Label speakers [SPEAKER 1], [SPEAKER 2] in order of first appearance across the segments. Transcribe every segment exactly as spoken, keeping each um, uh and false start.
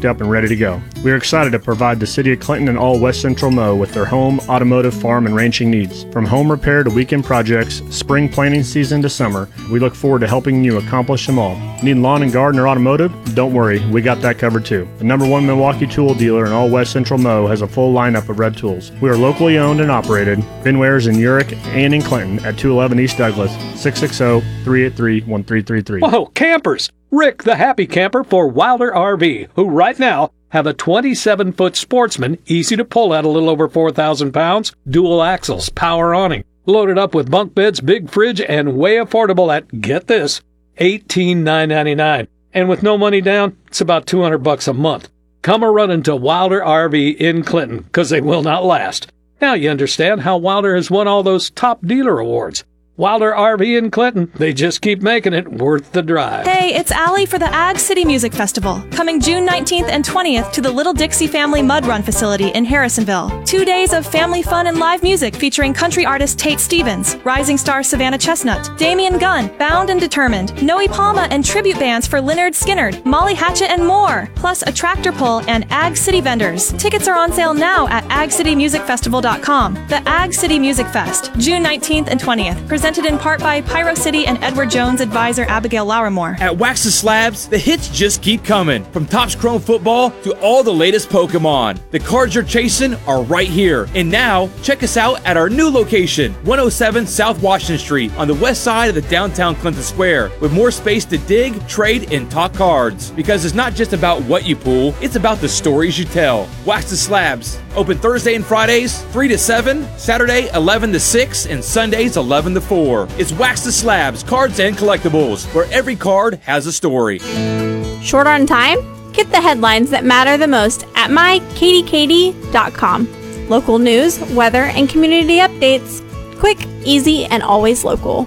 [SPEAKER 1] hooked up and ready to go. We are excited to provide the City of Clinton and all West Central Mo with their home, automotive, farm, and ranching needs. From home repair to weekend projects, spring planting season to summer, we look forward to helping you accomplish them all. Need lawn and garden or automotive? Don't worry, we got that covered too. The number one Milwaukee tool dealer in all West Central Mo has a full lineup of red tools. We are locally owned and operated. Binwares in Urick and in Clinton at two eleven East Douglas, six six zero, three eight three, one three three three.
[SPEAKER 2] Whoa, campers! Rick the Happy Camper for Wilder R V, who right now have a twenty-seven foot Sportsman, easy to pull at a little over four thousand pounds, dual axles, power awning, loaded up with bunk beds, big fridge, and way affordable at, get this, eighteen thousand nine hundred ninety-nine dollars. And with no money down, it's about two hundred bucks a month. Come a running to Wilder R V in Clinton, because they will not last. Now you understand how Wilder has won all those top dealer awards. Wilder R V in Clinton, they just keep making it worth the drive.
[SPEAKER 3] Hey, it's Allie for the Ag City Music Festival, coming June nineteenth and twentieth to the Little Dixie Family Mud Run facility in Harrisonville. Two days of family fun and live music featuring country artist Tate Stevens, rising star Savannah Chestnut, Damian Gunn, Bound and Determined, Noe Palma, and tribute bands for Leonard Skinnard, Molly Hatchet, and more, plus a tractor pull and Ag City vendors. Tickets are on sale now at ag city music festival dot com. The Ag City Music Fest, June nineteenth and twentieth. Presented in part by Pyro City and Edward Jones advisor Abigail Laurimore.
[SPEAKER 4] At Wax the Slabs, the hits just keep coming. From Topps Chrome Football to all the latest Pokemon. The cards you're chasing are right here. And now, check us out at our new location, one oh seven South Washington Street on the west side of the downtown Clinton Square, with more space to dig, trade, and talk cards. Because it's not just about what you pull, it's about the stories you tell. Wax the Slabs, open Thursday and Fridays, three to seven, Saturday, eleven to six, and Sundays, eleven to four. It's Wax the Slabs, cards and collectibles, where every card has a story.
[SPEAKER 5] Short on time? Get the headlines that matter the most at my katie katie dot com. Local news, weather, and community updates. Quick, easy, and always local.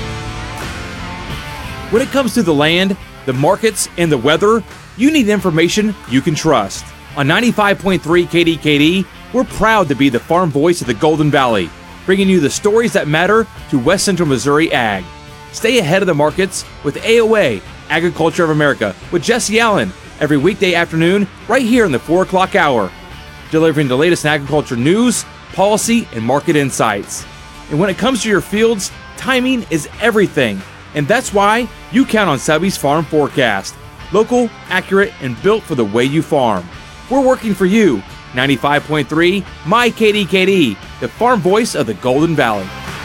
[SPEAKER 4] When it comes to the land, the markets, and the weather, you need information you can trust. On ninety-five point three K D K D, we're proud to be the farm voice of the Golden Valley, bringing you the stories that matter to West Central Missouri Ag. Stay ahead of the markets with A O A, Agriculture of America, with Jesse Allen, every weekday afternoon right here in the four o'clock hour, delivering the latest in agriculture news, policy, and market insights. And when it comes to your fields, timing is everything, and that's why you count on Subby's Farm Forecast. Local, accurate, and built for the way you farm. We're working for you. ninety-five point three, My K D K D, the farm voice of the Golden Valley.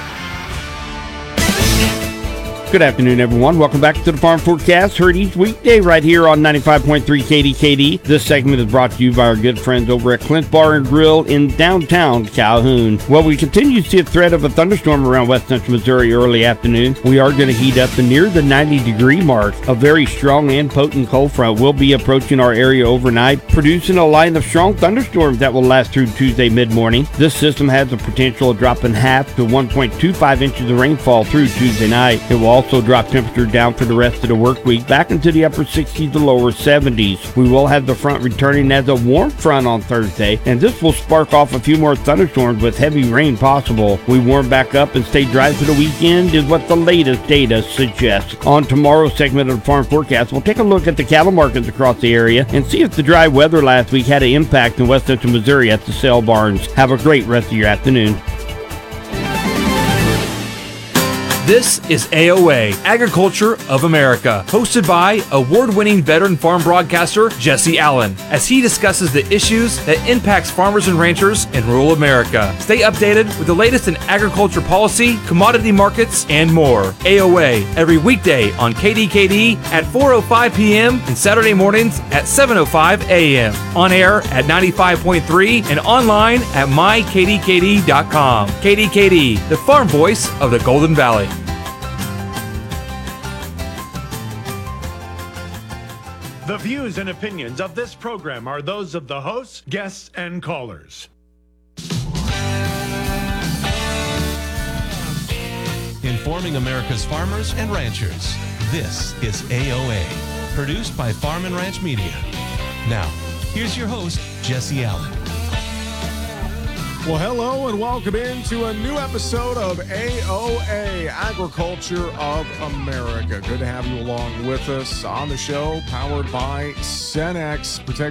[SPEAKER 6] Good afternoon, everyone. Welcome back to the Farm Forecast, heard each weekday right here on ninety-five point three K D K D. This segment is brought to you by our good friends over at Clint Bar and Grill in downtown Calhoun. Well, we continue to see a threat of a thunderstorm around West Central Missouri early afternoon. We are going to heat up to near the ninety degree mark. A very strong and potent cold front will be approaching our area overnight, producing a line of strong thunderstorms that will last through Tuesday mid-morning. This system has the potential of dropping half to one point two five inches of rainfall through Tuesday night. It will also drop temperature down for the rest of the work week back into the upper sixties to lower seventies. We will have the front returning as a warm front on Thursday, and this will spark off a few more thunderstorms with heavy rain possible. We warm back up and stay dry for the weekend is what the latest data suggests. On tomorrow's segment of the Farm Forecast, we'll take a look at the cattle markets across the area and see if the dry weather last week had an impact in West Central Missouri at the sale barns. Have a great rest of your afternoon.
[SPEAKER 4] This is A O A, Agriculture of America, hosted by award-winning veteran farm broadcaster Jesse Allen, as he discusses the issues that impacts farmers and ranchers in rural America. Stay updated with the latest in agriculture policy, commodity markets, and more. A O A, every weekday on K D K D at four oh five p.m. and Saturday mornings at seven oh five a.m. On air at ninety-five point three and online at my k d k d dot com. K D K D, the farm voice of the Golden Valley.
[SPEAKER 7] The views and opinions of this program are those of the hosts, guests, and callers.
[SPEAKER 8] Informing America's farmers and ranchers. This is A O A, produced by Farm and Ranch Media. Now, here's your host, Jesse Allen.
[SPEAKER 9] Well, hello and welcome into a new episode of A O A, Agriculture of America. Good to have you along with us on the show, powered by Cenex. Protect